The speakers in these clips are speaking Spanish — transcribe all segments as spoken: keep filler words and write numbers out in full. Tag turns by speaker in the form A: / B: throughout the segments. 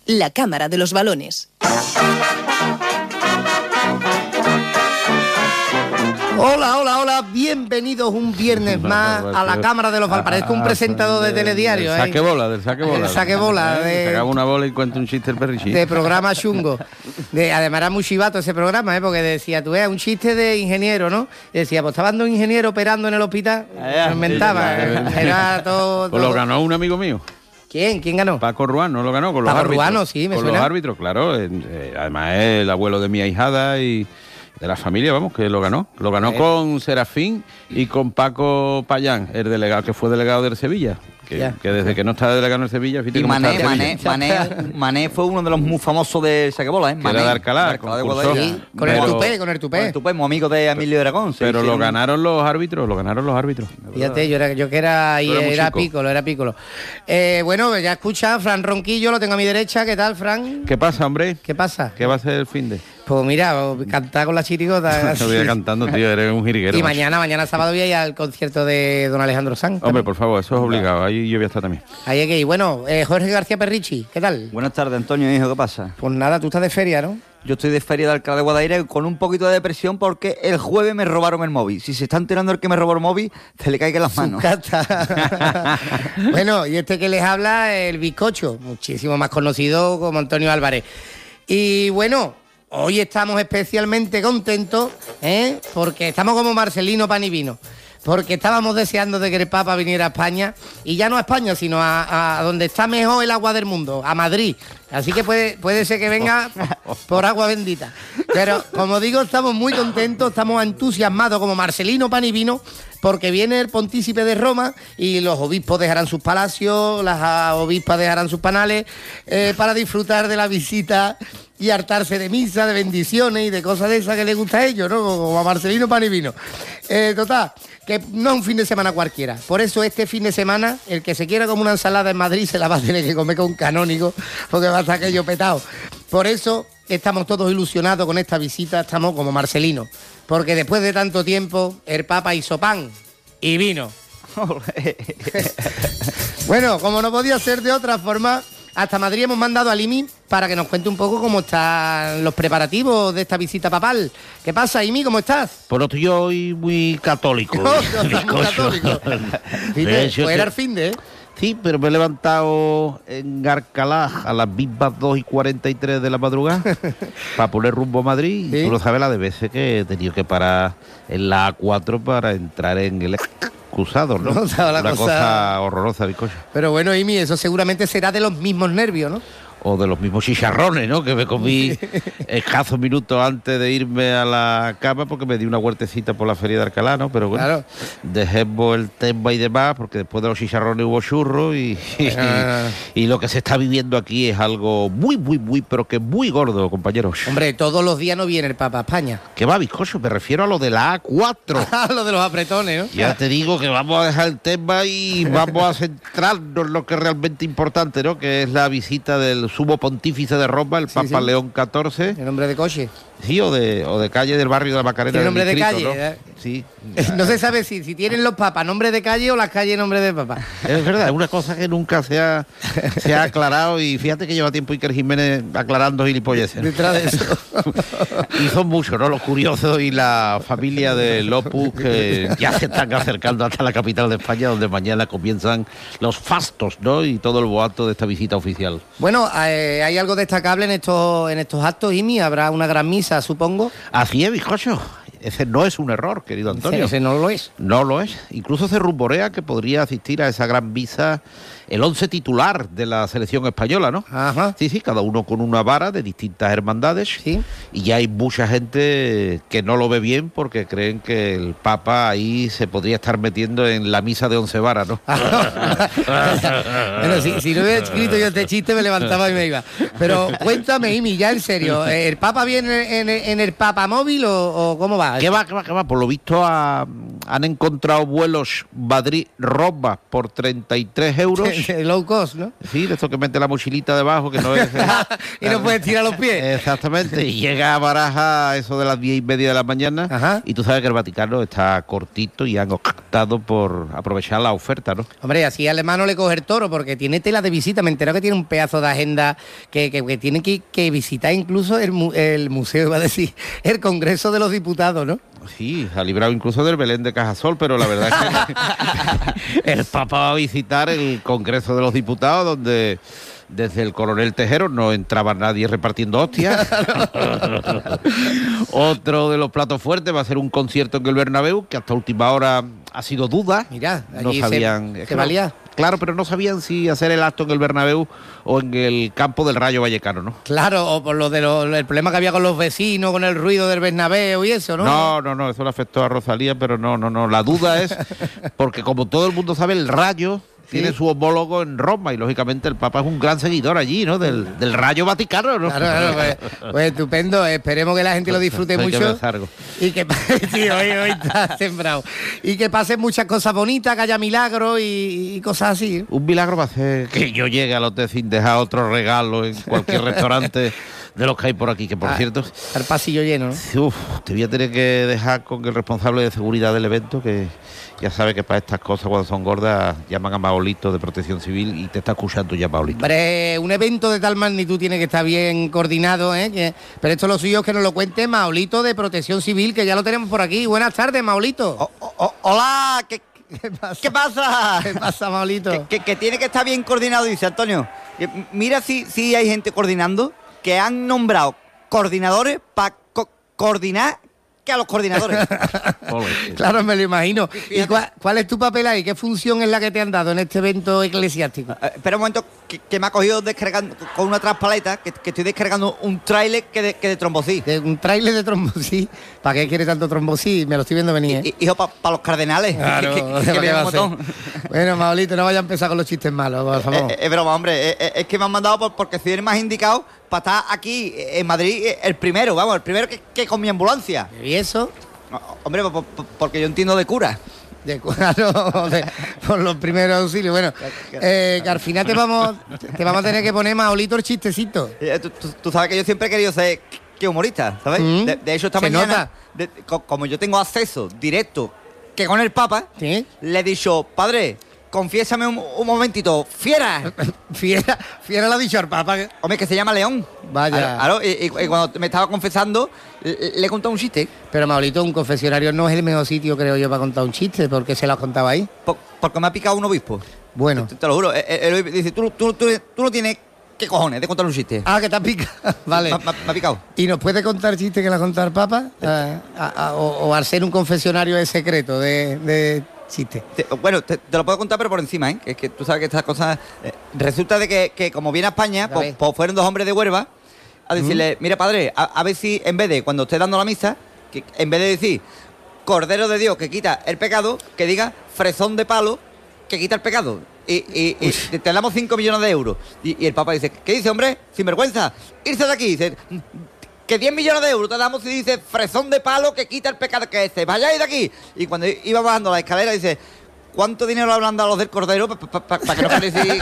A: la cámara de los balones.
B: Hola, hola, hola, bienvenidos un viernes más a la Cámara de los Balones. Parezco un presentador de telediario, ¿eh?
C: Saque bola, del saque bola.
B: El saque bola.
C: De... Saca una bola y cuenta un chiste el perrichín.
B: De programa chungo. De, además era muy chivato ese programa, ¿eh? Porque decía, tú veas, un chiste de ingeniero, ¿no? Y decía, pues estaba un ingeniero operando en el hospital. Lo inventaba. Era todo, todo...
C: Pues lo ganó un amigo mío.
B: ¿Quién? ¿Quién ganó?
C: Paco Ruano lo ganó con los
B: Paco
C: árbitros.
B: Ruano, sí, me
C: Con
B: suena.
C: los árbitros, claro. Eh, eh, además es el abuelo de mi ahijada y de la familia, vamos, que lo ganó. Lo ganó eh. con Serafín y con Paco Payán, el delegado que fue delegado del Sevilla. Que, que desde que no está delegado en Sevilla...
D: Y Mané, Mané, Mané, Mané fue uno de los muy famosos de saquebola, ¿eh?
C: Que
D: Mané,
C: era de Alcalá,
D: de Alcalá de
B: sí, con el tupé, con el tupé.
D: Con el tupé, muy amigo de Emilio Aragón.
C: Pero lo ganaron los árbitros, lo ganaron los árbitros.
B: Fíjate, yo, era, yo que era, y era, era Pícolo, era Pícolo. Eh, bueno, ya escucha, Fran Ronquillo, lo tengo a mi derecha. ¿Qué tal, Fran?
C: ¿Qué pasa, hombre?
B: ¿Qué pasa?
C: ¿Qué va a ser el fin de...?
B: Pues mira, cantar con la chirigota.
C: Te voy cantando, tío, eres un jiriguero.
B: Y mañana, mañana sábado voy a ir al concierto de don Alejandro Sanz.
C: Hombre, por favor, eso es obligado, ahí yo voy a estar también.
B: Ahí hay que ir. Bueno, eh, Jorge García Perrichi, ¿qué tal?
D: Buenas tardes, Antonio, hijo, ¿qué pasa?
B: Pues nada, tú estás de feria, ¿no?
D: Yo estoy de feria de Alcalá de Guadaira con un poquito de depresión porque el jueves me robaron el móvil. Si se está enterando el que me robó el móvil, se le caigan las manos.
B: Bueno, y este que les habla, el bizcocho, muchísimo más conocido como Antonio Álvarez. Y bueno, hoy estamos especialmente contentos, ¿eh? Porque estamos como Marcelino Pan y Vino. Porque estábamos deseando de que el Papa viniera a España, y ya no a España, sino a, a donde está mejor el agua del mundo, a Madrid. Así que puede, puede ser que venga por agua bendita. Pero, como digo, estamos muy contentos, estamos entusiasmados como Marcelino Pan y Vino, porque viene el pontícipe de Roma y los obispos dejarán sus palacios, las obispas dejarán sus panales, eh, para disfrutar de la visita y hartarse de misa, de bendiciones y de cosas de esas que les gusta a ellos, ¿no? Como a Marcelino Pan y Vino. Eh, total, que no es un fin de semana cualquiera. Por eso este fin de semana, el que se quiera comer una ensalada en Madrid se la va a tener que comer con un canónigo, porque va a estar aquello petado. Por eso estamos todos ilusionados con esta visita, estamos como Marcelino. Porque después de tanto tiempo, el Papa hizo pan y vino. Bueno, como no podía ser de otra forma, hasta Madrid hemos mandado a Imi para que nos cuente un poco cómo están los preparativos de esta visita papal. ¿Qué pasa, Imi? ¿Cómo estás?
E: Bueno, estoy hoy muy católico.
B: No, no estás muy católico. Pues era el fin de... ¿eh?
E: Sí, pero me he levantado en Alcalá a las mismas dos y cuarenta y tres de la madrugada para poner rumbo a Madrid. ¿Sí? Y tú no sabes la de veces que he tenido que parar en la A cuatro para entrar en el cruzado, ¿no?
B: No, la
E: Una
B: cosa...
E: cosa horrorosa, bizcocho.
B: Pero bueno, Imi, eso seguramente será de los mismos nervios, ¿no?
E: O de los mismos chicharrones, ¿no? Que me comí escasos minutos antes de irme a la cama porque me di una huertecita por la feria de Alcalá, ¿no? Pero bueno, claro, dejemos el tema y demás porque después de los chicharrones hubo churros y, ah. y, y lo que se está viviendo aquí es algo muy, muy, muy, pero que muy gordo, compañeros.
B: Hombre, todos los días no viene el Papa a España.
E: ¿Qué va, bizcocho? Me refiero a lo de la A cuatro.
B: Lo de los apretones, ¿no?
E: Ya te digo que vamos a dejar el tema y vamos a centrarnos en lo que es realmente importante, ¿no? Que es la visita del sumo pontífice de Roma, el Papa sí, sí. León catorce.
B: El nombre de coche.
E: Sí, o de, o de calle del barrio de la Macarena.
B: El nombre de calle,
E: ¿no?
B: ¿eh?
E: Sí.
B: No se sabe si, si tienen los papas nombre de calle o las calles nombre de papa.
E: Es verdad, es una cosa que nunca se ha, se ha aclarado y fíjate que lleva tiempo Iker Jiménez aclarando gilipolleces.
B: Detrás de eso.
E: Y son muchos, ¿no? Los curiosos y la familia de Lopus que ya se están acercando hasta la capital de España, donde mañana comienzan los fastos, ¿no? Y todo el boato de esta visita oficial.
B: Bueno, eh, hay algo destacable en estos, en estos actos, Imi. Habrá una gran misa, supongo.
E: Así es, bizcocho. Ese no es un error, querido Antonio.
B: Ese no lo es.
E: No lo es. Incluso se rumorea que podría asistir a esa gran misa el once titular de la selección española, ¿no?
B: Ajá.
E: Sí, sí, cada uno con una vara de distintas hermandades.
B: Sí.
E: Y ya hay mucha gente que no lo ve bien porque creen que el Papa ahí se podría estar metiendo en la misa de once varas, ¿no?
B: Bueno, si, si no hubiera escrito yo este chiste me levantaba y me iba. Pero cuéntame, Imi, ya en serio, ¿el Papa viene en, en, en el Papa móvil o, o cómo va?
E: ¿Qué va, qué va, qué va? Por lo visto ha, han encontrado vuelos Madrid-Roma por treinta y tres euros.
B: Low cost, ¿no?
E: Sí, de esto que mete la mochilita debajo, que no es...
B: y no puedes tirar los pies.
E: Exactamente, y llega a Baraja eso de las diez y media de la mañana. Ajá. Y tú sabes que el Vaticano está cortito y han optado por aprovechar la oferta, ¿no?
B: Hombre, así al hermano le coge el toro, porque tiene tela de visita. Me entero que tiene un pedazo de agenda que, que, que tiene que, que visitar incluso el, el museo, iba a decir, el Congreso de los Diputados, ¿no?
E: Sí, ha librado incluso del Belén de Cajasol, pero la verdad es que el Papa va a visitar el Congreso de los Diputados, donde desde el coronel Tejero no entraba nadie repartiendo hostias. Otro de los platos fuertes va a ser un concierto en el Bernabéu, que hasta última hora ha sido duda.
B: Mira,
E: no sabían...
B: Se, se valía.
E: Claro, pero no sabían si hacer el acto en el Bernabéu o en el campo del Rayo Vallecano, ¿no?
B: Claro, o por lo de lo, el problema que había con los vecinos, con el ruido del Bernabéu y eso, ¿no?
E: No, no, no, eso le afectó a Rosalía, pero no, no, no. La duda es, porque como todo el mundo sabe, el Rayo... ¿Sí? Tiene su homólogo en Roma y lógicamente el Papa es un gran seguidor allí, ¿no? Del, del Rayo Vaticano, ¿no?
B: Claro, claro, pues, pues estupendo. Esperemos que la gente lo disfrute
E: Soy
B: mucho.
E: Que
B: y que sí, hoy, hoy está sembrado. Y que pasen muchas cosas bonitas, que haya milagros y, y cosas así.
E: Un milagro va a hacer que yo llegue al hotel sin dejar otro regalo en cualquier restaurante de los que hay por aquí, que por ah, cierto...
B: Al pasillo lleno, ¿no?
E: Uf, te voy a tener que dejar con el responsable de seguridad del evento, que ya sabe que para estas cosas, cuando son gordas, llaman a Paolito de Protección Civil y te está escuchando ya, Paolito.
B: Hombre, un evento de tal magnitud tiene que estar bien coordinado, ¿eh? Que, pero esto lo suyo es que nos lo cuente Maolito de Protección Civil, que ya lo tenemos por aquí. Buenas tardes, Maolito.
D: Oh, oh, oh, hola, ¿qué, ¿Qué pasa? ¿Qué pasa?
B: ¿Qué pasa, Maolito?
D: Que, que, que tiene que estar bien coordinado, dice Antonio. Mira si, si hay gente coordinando, que han nombrado coordinadores para co coordinar que a los coordinadores.
B: Claro, me lo imagino. ¿Y cuál, cuál es tu papel ahí? ¿Qué función es la que te han dado en este evento eclesiástico?
D: Uh, espera un momento, que, que me ha cogido descargando con una traspaleta, que, que estoy descargando un tráiler que de, que de trombosí.
B: ¿De un tráiler de trombosí? ¿Para qué quiere tanto trombosí? Me lo estoy viendo venir, ¿eh?
D: Hijo, para pa los cardenales.
B: Claro,
D: que, que, que, que
B: va a ser. Bueno, Maolito, no vaya a empezar con los chistes malos, por favor.
D: Es, es broma, hombre. Es, es que me han mandado por, porque soy el más indicado para estar aquí en Madrid, el primero, vamos, el primero que, que con mi ambulancia.
B: ¿Y eso?
D: No, hombre, por, por, porque yo entiendo de cura.
B: De cura, no, de, por los primeros auxilios. Bueno, eh, que al final te vamos, te vamos a tener que poner, Maolito, el chistecito.
D: Tú, tú, tú sabes que yo siempre he querido ser que humorista, ¿sabes? Mm, de, de hecho, esta mañana, de, co, como yo tengo acceso directo que con el Papa, ¿sí? Le he dicho, padre, confiésame un, un momentito, fiera.
B: Fiera, fiera lo ha dicho al Papa.
D: Hombre, que se llama León.
B: Vaya.
D: Claro, y, y, y cuando me estaba confesando, le, le he contado un chiste.
B: Pero, Maolito, un confesionario no es el mejor sitio, creo yo, para contar un chiste. ¿Por qué se lo has contado ahí?
D: Por, porque me ha picado un obispo.
B: Bueno.
D: Te, te lo juro. Él, él dice, tú, tú, tú, tú no tienes qué cojones de contar un chiste.
B: Ah, que te ha picado. Vale.
D: Me, me, me ha picado.
B: ¿Y nos puede contar chistes que le ha contado el Papa? Ah, a, a, o, o al ser un confesionario es secreto de... de... chiste.
D: Te, bueno, te, te lo puedo contar, pero por encima, ¿eh? Que es que tú sabes que estas cosas... Eh, resulta de que, que como viene a España, pues, pues fueron dos hombres de Huelva a decirle, mm. mira, padre, a, a ver si en vez de, cuando esté dando la misa, que en vez de decir Cordero de Dios que quita el pecado, que diga fresón de palo que quita el pecado. Y, y, y te damos cinco millones de euros. Y, y el Papa dice, ¿qué dice, hombre? Sinvergüenza. Irse de aquí. Dice... que diez millones de euros te damos y dice fresón de palo que quita el pecado, que se vayáis de aquí. Y cuando iba bajando la escalera dice, ¿cuánto dinero le habrán dado los del Cordero para pa, pa, pa que no parece que...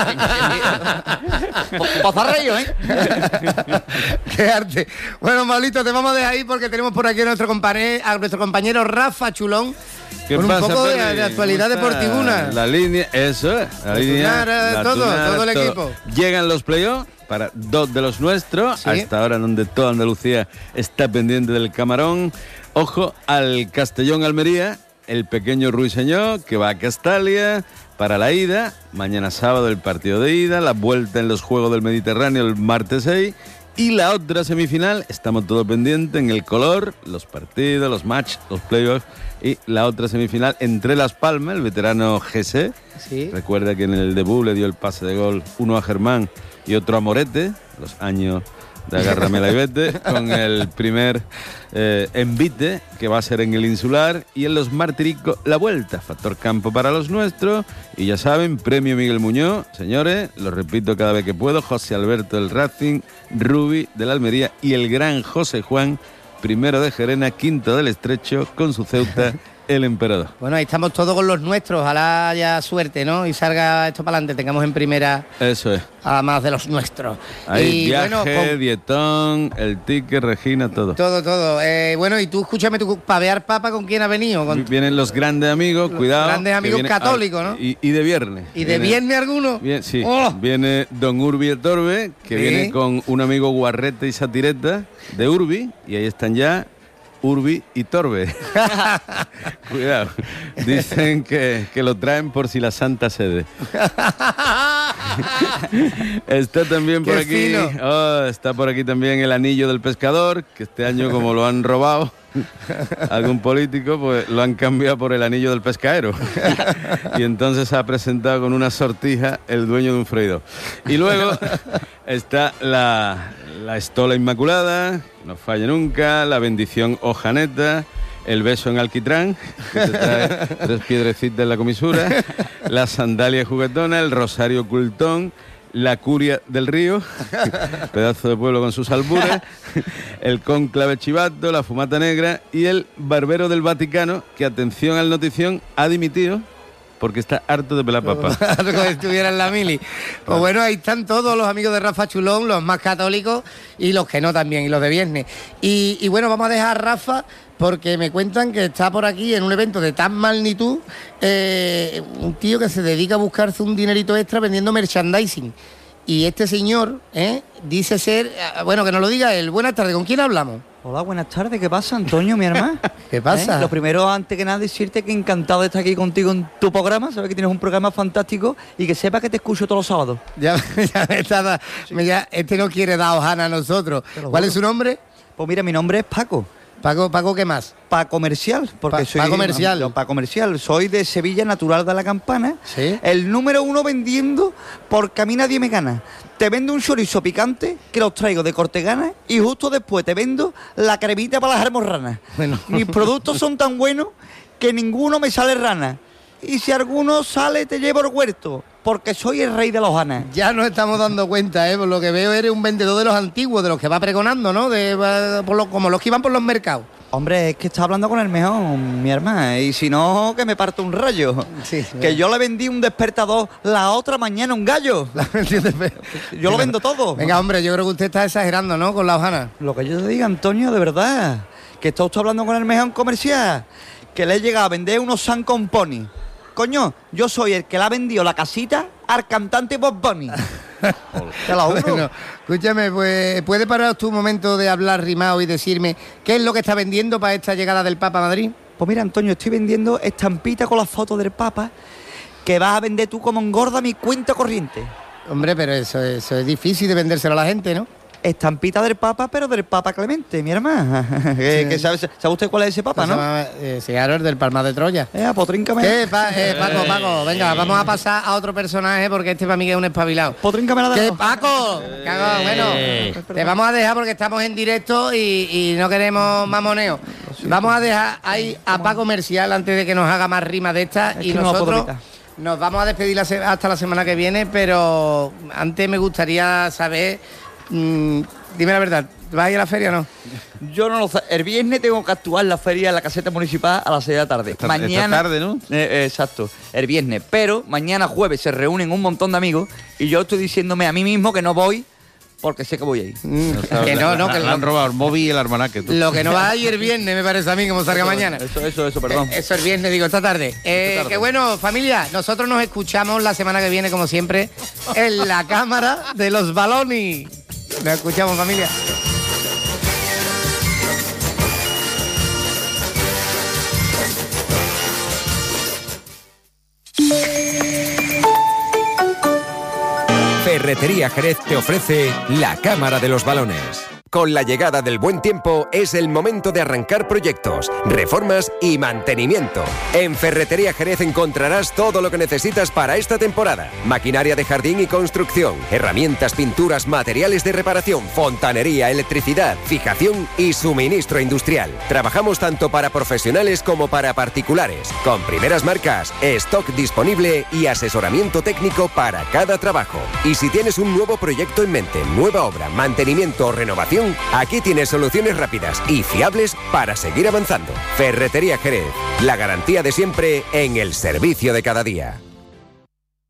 D: Pozarreyo, ¿eh?
B: Qué arte. Bueno, Maolito, te vamos a dejar ahí porque tenemos por aquí a nuestro compañero, a nuestro compañero Rafa Chulón. Con
C: pasa,
B: un poco de,
C: Peri?
B: de actualidad deportivuna.
C: La línea, eso es, la línea. La
B: todo,
C: tunara,
B: todo el
C: todo.
B: equipo.
C: Llegan los playoffs para dos de los nuestros, ¿sí? Hasta ahora donde toda Andalucía está pendiente del camarón. Ojo al Castellón-Almería, el pequeño Ruiseñor que va a Castalia para la ida. Mañana sábado el partido de ida, la vuelta en los Juegos del Mediterráneo el martes seis. Y la otra semifinal, estamos todos pendientes en el color, los partidos, los matches, los playoffs. Y la otra semifinal entre Las Palmas, el veterano G C. Sí. Recuerda que en el debut le dio el pase de gol uno a Germán y otro a Morete, los años de agárramela y vete, con el primer eh, envite que va a ser en el Insular. Y en los Martiricos la vuelta, factor campo para los nuestros. Y ya saben, premio Miguel Muñoz, señores, lo repito cada vez que puedo, José Alberto del Racing, Rubi del Almería y el gran José Juan, primero de Gerena, quinto del Estrecho, con su Ceuta el emperador.
B: Bueno, ahí estamos todos con los nuestros, ojalá haya suerte, ¿no? Y salga esto para adelante, tengamos en primera...
C: Eso es.
B: A más de los nuestros.
C: Hay
B: y
C: viaje,
B: bueno, con...
C: dietón, el ticket, Regina, todo.
B: Todo, todo. Eh, bueno, y tú escúchame, tú, pavear papa, ¿con quién ha venido? Con...
C: Vienen los grandes amigos,
B: los
C: cuidado.
B: Grandes amigos católicos,
C: a...
B: ¿no?
C: Y, y de viernes.
B: ¿Y de viene... viernes alguno?
C: Bien, sí.
B: ¡Oh!
C: Viene don Urbi el Torbe, que ¿sí? viene con un amigo guarrete y satireta de Urbi, y ahí están ya Urbi y Torbe. Cuidado. Dicen que, que lo traen por si la Santa Sede. Está también por aquí. Oh, está por aquí también el anillo del pescador, que este año, como lo han robado algún político, pues lo han cambiado por el anillo del pescadero. Y entonces se ha presentado con una sortija el dueño de un freidor. Y luego está la, la estola inmaculada, no falla nunca, la bendición hojaneta, el beso en alquitrán, que te trae tres piedrecitas en la comisura, la sandalia juguetona, el rosario cultón, la curia del río, pedazo de pueblo con sus albures, el cónclave chivato, la fumata negra y el barbero del Vaticano, que, atención al notición, ha dimitido porque está harto de pelar papas.
B: Como si estuviera en la mili. Pues bueno, ahí están todos los amigos de Rafa Chulón, los más católicos y los que no también, y los de viernes. Y, y bueno, vamos a dejar a Rafa porque me cuentan que está por aquí en un evento de tan magnitud, eh, un tío que se dedica a buscarse un dinerito extra vendiendo merchandising. Y este señor eh, dice ser, bueno, que nos lo diga él. Buenas tardes, ¿con quién hablamos?
F: Hola, buenas tardes, ¿qué pasa, Antonio, mi hermano?
B: ¿Qué pasa?
F: ¿Eh? Lo primero, antes que nada, decirte que encantado de estar aquí contigo en tu programa, sabes que tienes un programa fantástico y que sepa que te escucho todos los sábados.
B: Ya, ya me está, me ya, este no quiere dar hojana a nosotros. ¿Cuál es su nombre?
F: Pues mira, mi nombre es Paco.
B: Paco, Paco, ¿qué más?
F: Pa comercial, porque
B: pa,
F: soy
B: pa comercial.
F: No, pa comercial, soy de Sevilla, natural de la Campana.
B: ¿Sí?
F: El número uno vendiendo porque a mí nadie me gana. Te vendo un chorizo picante que los traigo de Cortegana y justo después te vendo la cremita para las almorranas. Bueno. Mis productos son tan buenos que ninguno me sale rana. Y si alguno sale te llevo al huerto, porque soy el rey de la hojana.
B: Ya nos estamos dando cuenta, ¿eh? Por lo que veo eres un vendedor de los antiguos, de los que va pregonando, ¿no? De, por lo, como los que iban por los mercados.
F: Hombre, es que está hablando con el mejor, mi hermana, y si no, que me parto un rayo. Sí, que bien. Yo le vendí un despertador la otra mañana un gallo. Yo lo vendo todo.
B: Venga, hombre, yo creo que usted está exagerando, ¿no? Con la hojana.
F: Lo que yo te diga, Antonio, de verdad, que está usted hablando con el mejor comercial, que le he llegado a vender unos San Componi. Coño, yo soy el que le ha vendido la casita al cantante Bob Bunny. Te lo juro.
B: Bueno, escúchame, pues, ¿puede parar tu momento de hablar rimado y decirme qué es lo que está vendiendo para esta llegada del Papa a Madrid?
F: Pues mira, Antonio, estoy vendiendo estampita con la foto del Papa que vas a vender tú como engorda mi cuenta corriente.
B: Hombre, pero eso, eso es difícil de vendérselo a la gente, ¿no?
F: Estampita del Papa, pero del Papa Clemente, mi hermana. que,
B: sí.
F: que sabe, ¿Sabe usted cuál es ese Papa, no?
B: Eh, sí, claro, el del Palmar de Troya.
F: Eh, pues tríncame.
B: ¿Qué, pa, eh, Paco, Paco? Venga, vamos a pasar a otro personaje porque este para mí que es un espabilado.
F: Pues tríncame la de
B: ¿Qué, Paco? Cago, bueno, te vamos a dejar porque estamos en directo y, y no queremos mamoneo. Vamos a dejar ahí a Paco Comercial antes de que nos haga más rimas de estas y nosotros nos vamos a despedir la se- hasta la semana que viene, pero antes me gustaría saber... Mmm, dime la verdad, ¿vas a ir a la feria o no?
F: Yo no lo sé. El viernes tengo que actuar en la feria en la caseta municipal a las seis de la tarde.
C: Esta,
F: mañana,
C: esta tarde, ¿no?
F: Eh, eh, exacto, el viernes. Pero mañana jueves se reúnen un montón de amigos y yo estoy diciéndome a mí mismo que no voy porque sé que voy a ir.
B: Mm, que no, no, que
C: le han robado el móvil y el almanaque. Tú.
B: Lo que no va a ir el viernes, me parece a mí, como salga
F: eso,
B: mañana.
F: Eso, eso, eso, perdón.
B: Eh, eso el viernes, digo, esta tarde. Eh, esta tarde. Que bueno, familia, nosotros nos escuchamos la semana que viene, como siempre, en la cámara de los balones. Nos escuchamos, familia.
G: Ferretería Jerez te ofrece la Cámara de los Balones. Con la llegada del buen tiempo es el momento de arrancar proyectos, reformas y mantenimiento. En Ferretería Jerez encontrarás todo lo que necesitas para esta temporada. Maquinaria de jardín y construcción, herramientas, pinturas, materiales de reparación, fontanería, electricidad, fijación y suministro industrial. Trabajamos tanto para profesionales como para particulares, con primeras marcas, stock disponible y asesoramiento técnico para cada trabajo. Y si tienes un nuevo proyecto en mente, nueva obra, mantenimiento o renovación, decisión, aquí tienes soluciones rápidas y fiables para seguir avanzando. Ferretería Jerez, la garantía de siempre en el servicio de cada día.